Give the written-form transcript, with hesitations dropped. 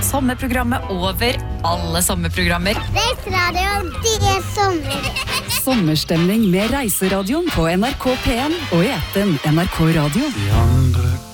sommerprogrammet over alle sommerprogrammer. Reiseradioen, det sommer. Sommerstemning med Reiseradioen på NRK P1 og i appen NRK Radio. De andre